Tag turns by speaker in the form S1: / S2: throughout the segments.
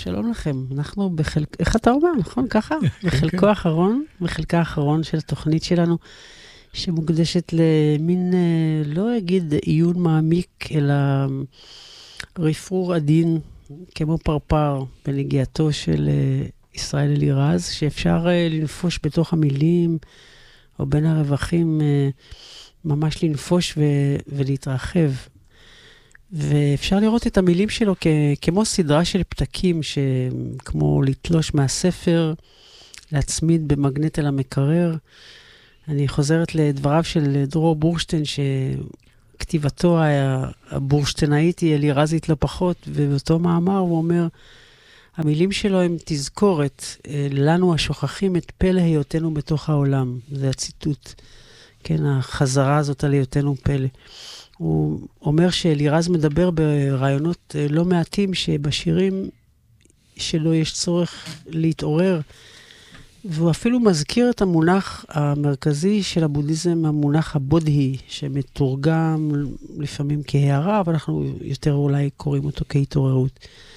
S1: שלום לכם. אנחנו איך אתה אומר, נכון? ככה? בחלקו האחרון, בחלקה האחרון של התוכנית שלנו, שמוקדשת למין, לא אגיד עיון מעמיק, אלא רפרור עדין, כמו פרפר, בנגיעתו של ישראל אלירז, שאפשר לנפוש בתוך המילים, או בין הרווחים, ממש לנפוש ולהתרחב. ואפשר לראות את המילים שלו כמו סדרה של פתקים, כמו לתלוש מהספר, להצמיד במגנט אל המקרר. אני חוזרת לדבריו של דרור בורשטיין, שכתיבתו הבורשטיינאית היא אלירזית לא פחות, ובאותו מאמר הוא אומר, המילים שלו הם תזכורת, לנו השוכחים את פלא היותנו בתוך העולם. זה הציטוט, כן, החזרה הזאת על היותנו פלא. הוא אומר שאלירז מדבר ברעיונות לא מעטים, שבשירים שלו יש צורך להתעורר, והוא אפילו מזכיר את המונח המרכזי של הבודהיזם, המונח הבודהי, שמתורגם לפעמים כהערה, אבל אנחנו יותר אולי קוראים אותו כהתעוררות.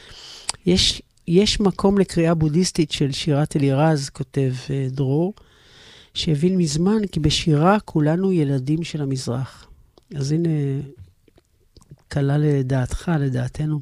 S1: יש מקום לקריאה בודהיסטית של שירת אלירז, כותב דרור, שהבין מזמן כי בשירה כולנו ילדים של המזרח. אז הנה, קלה לדעתך, לדעתנו.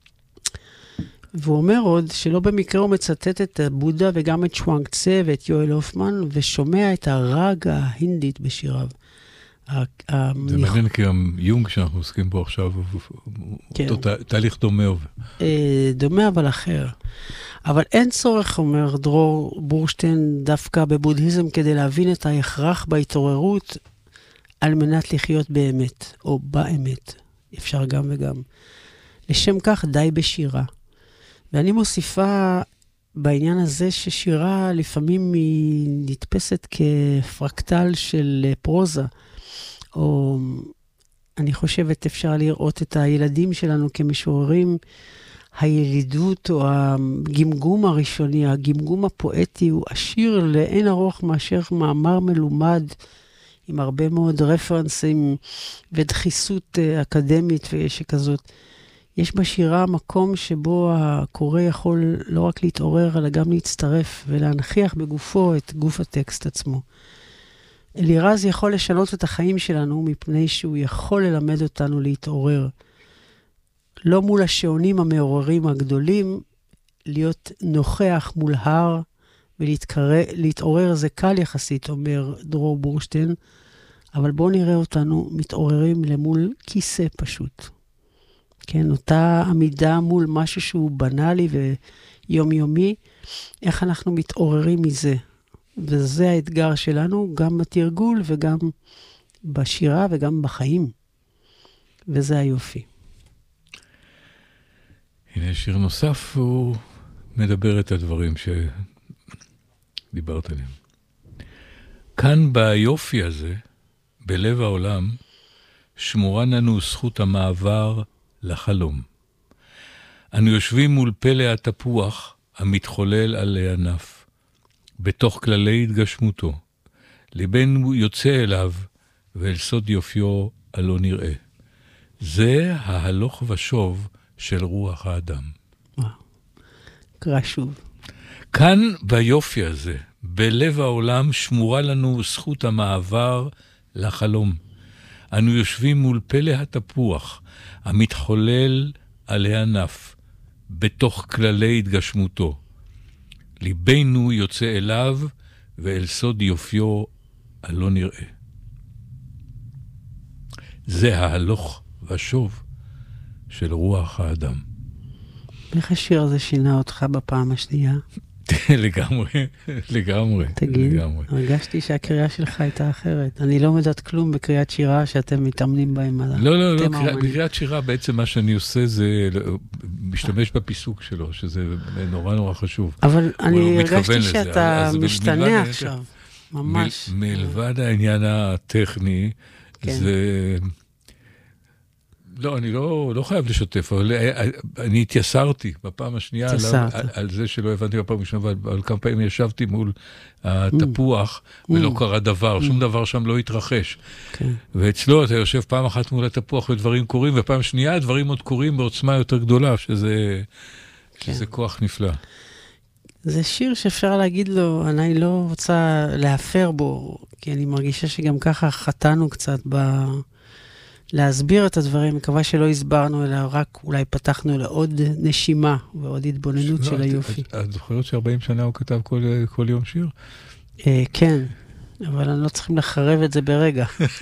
S1: והוא אומר עוד שלא במקרה הוא מצטט את בודה וגם את שוואנג צה ואת יואל הופמן, ושומע את הרג ההינדית בשיריו.
S2: זה מעניין כי גם יונג שאנחנו עוסקים בו עכשיו,
S1: כן.
S2: תהליך דומה.
S1: דומה אבל אחר. אבל אין צורך, אומר דרור בורשטיין, דווקא בבודהיזם כדי להבין את ההכרח בהתעוררות, על מנת לחיות באמת, או באמת. אפשר גם וגם. לשם כך די בשירה. ואני מוסיפה בעניין הזה ששירה לפעמים היא נתפסת כפרקטל של פרוזה, או אני חושבת אפשר לראות את הילדים שלנו כמשוררים, הילידות או הגמגום הראשוני, הגמגום הפואטי הוא עשיר לאין ארוך מאשר מאמר מלומד, עם הרבה מאוד רפרנסים ודחיסות אקדמית שכזאת. יש בשירה מקום שבו הקורא יכול לא רק להתעורר, אלא גם להצטרף ולהנחיח בגופו את גוף הטקסט עצמו. אלירז יכול לשנות את החיים שלנו מפני שהוא יכול ללמד אותנו להתעורר. לא מול השעונים המעוררים הגדולים, להיות נוכח מול הר ולהתעורר זה קל יחסית, אומר דרור בורשטיין, אבל בואו נראה אותנו מתעוררים למול כיסא פשוט. כן, אותה עמידה מול משהו שהוא בנאלי ויומיומי, איך אנחנו מתעוררים מזה. וזה האתגר שלנו, גם בתרגול וגם בשירה וגם בחיים. וזה היופי.
S2: הנה שיר נוסף, הוא מדבר את הדברים שדיברת עליהם. כאן ביופי הזה, בלב העולם, שמורה לנו זכות המעבר לחלום. אנו יושבים מול פלא התפוח המתחולל עלי ענף, בתוך כללי התגשמותו. ליבנו יוצא אליו, ואל סוד יופיו הלא נראה. זה ההלוך ושוב של רוח האדם.
S1: וואו, קרא שוב.
S2: כאן ביופי הזה, בלב העולם, שמורה לנו זכות המעבר לחלום. אנו יושבים מול פלא התפוח המתחולל עלי ענף, בתוך כללי התגשמותו. ליבנו יוצא אליו, ואל סוד יופיו הלא נראה. זה ההלוך ושוב של רוח האדם.
S1: איך השיר הזה שינה אותך בפעם השנייה?
S2: לגמרי, לגמרי.
S1: תגיד,
S2: לגמרי.
S1: הרגשתי שהקריאה שלך הייתה אחרת. אני לא יודעת כלום בקריאת שירה שאתם מתאמנים בהם.
S2: לא, בקריאת שירה בעצם מה שאני עושה זה משתמש בפיסוק שלו, שזה נורא נורא חשוב.
S1: אבל אני הרגשתי שאתה משתנה עכשיו, ממש.
S2: מלבד העניין הטכני, זה... לא, אני לא חייב לשתף, אבל אני התייסרתי בפעם השנייה על זה שלא הבנתי בפעם השנייה, אבל כמה פעמים ישבתי מול התפוח ולא קרה דבר, שום דבר שם לא התרחש. ואצלו אתה יושב פעם אחת מול התפוח ודברים קורים, ופעם שנייה דברים עוד קורים בעוצמה יותר גדולה, שזה שזה כוח נפלא.
S1: זה שיר שאפשר להגיד לו, אני לא רוצה להפר בו, כי אני מרגישה שגם ככה חטאנו קצת להסביר את הדברים, מקווה שלא הסברנו, אלא רק אולי פתחנו לעוד נשימה ועוד התבוננות של היופי.
S2: את זוכרת ש40 שנה הוא כתב כל יום שיר?
S1: כן, אבל אני לא צריכים לחרב את זה ברגע.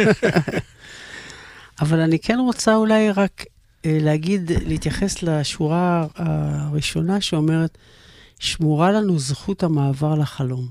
S1: אבל אני כן רוצה אולי רק להתייחס לשורה הראשונה שאומרת, שמורה לנו זכות המעבר לחלום.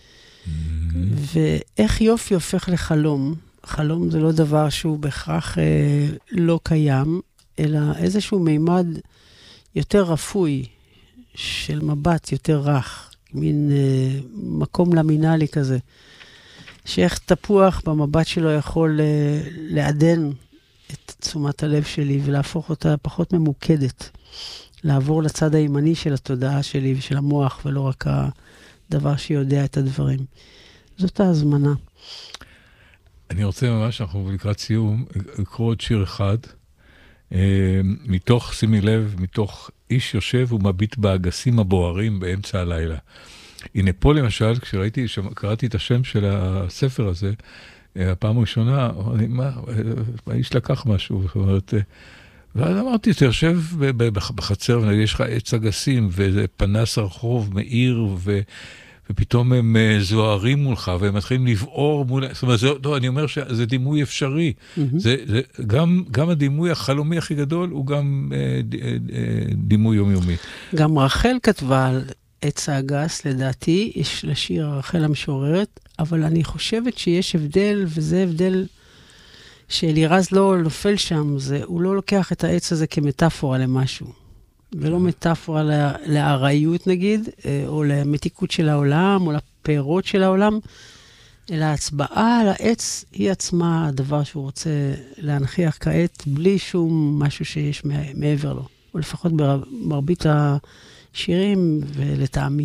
S1: ואיך יופי הופך לחלום? חלום זה לא דבר שהוא בהכרח לא קיים, אלא איזשהו מימד יותר רפוי, של מבט יותר רך, מין מקום למינלי כזה, שאיך תפוח במבט שלו יכול לעדן את תשומת הלב שלי, ולהפוך אותה פחות ממוקדת, לעבור לצד הימני של התודעה שלי ושל המוח, ולא רק הדבר שיודע את הדברים. זאת ההזמנה.
S2: אני רוצה ממש, אנחנו לקראת סיום, לקרוא עוד שיר אחד, מתוך, שימי לב, מתוך איש יושב ומביט באגסים הבוערים באמצע הלילה. הנה פה למשל, קראתי את השם של הספר הזה, הפעם הראשונה, האיש לקח משהו, זאת אומרת, ואז אמרתי, אתה יושב בחצר, ויש לך עץ אגסים, וזה פנס הרחוב מאיר, ופתאום הם זוהרים מולך, והם מתחילים לבעור מול... זאת אומרת, לא, אני אומר שזה דימוי אפשרי. גם הדימוי החלומי הכי גדול, הוא גם דימוי יומיומי.
S1: גם רחל כתבה על עץ האגס, לדעתי, יש לשיר רחל המשוררת, אבל אני חושבת שיש הבדל, וזה הבדל שאלירז לא נופל שם, הוא לא לוקח את העץ הזה כמטאפורה למשהו. ולא מטאפורה לארעיות נגיד, או למתיקות של העולם, או לפירות של העולם, אלא ההצבעה על העץ היא עצמה הדבר שהוא רוצה להנחיח כעת, בלי שום משהו שיש מעבר לו. או לפחות במרבית השירים ולטעמי.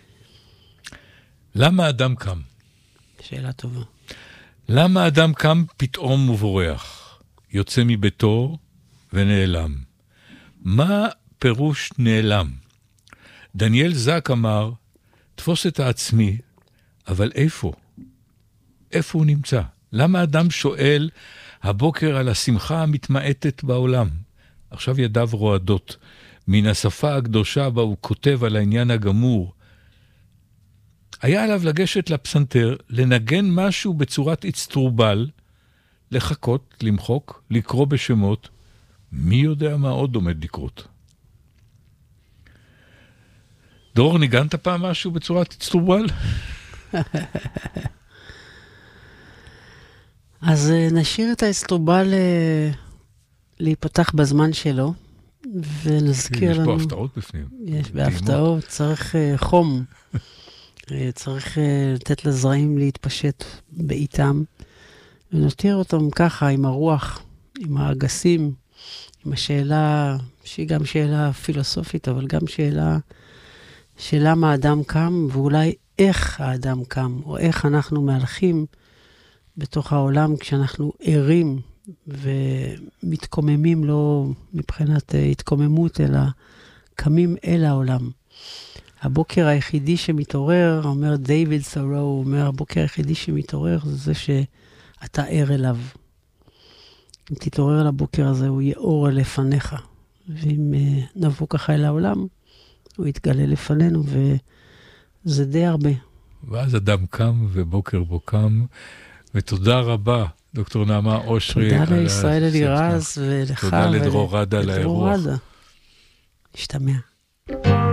S2: למה אדם קם?
S1: שאלה טובה.
S2: למה אדם קם פתאום ובורח, יוצא מביתו ונעלם? מה פירוש נעלם? דניאל זק אמר, תפוס את העצמי, אבל איפה? איפה הוא נמצא? למה אדם שואל הבוקר על השמחה המתמעטת בעולם? עכשיו ידיו רועדות. מן השפה הקדושה בה הוא כותב על העניין הגמור. היה עליו לגשת לפסנתר, לנגן משהו בצורת אצטרובל, לחכות, למחוק, לקרוא בשמות. מי יודע מה עוד עומד לקרות? דרור, ניגנת פעם משהו בצורת אצטרובל?
S1: אז נשאיר את האצטרובל להיפתח בזמן שלו, ונזכיר לנו...
S2: יש פה הפתעות בפנים.
S1: יש בהפתעות, צריך חום. צריך לתת לזרעים להתפשט בעיתם, ונותיר אותם ככה עם הרוח, עם האגסים, עם השאלה, שהיא גם שאלה פילוסופית, אבל גם שאלה למה האדם קם, ואולי איך האדם קם, או איך אנחנו מהלכים בתוך העולם כשאנחנו ערים ומתקוממים, לא מבחינת התקוממות, אלא קמים אל העולם. הבוקר היחידי שמתעורר, אומר דיוויד ת'ורו, הוא אומר, הבוקר היחידי שמתעורר זה זה שאתה ער אליו. אם תתעורר לבוקר הזה, הוא יהיה אור לפניך. ואם נבוא ככה אל העולם, הוא יתגלה לפנינו, וזה די הרבה.
S2: ואז אדם קם ובוקר בו קם, ותודה רבה, דוקטור נעמה אושרי.
S1: תודה לישראל אלירז ולך.
S2: תודה לדרור רדה על האירוח.
S1: נשתמע.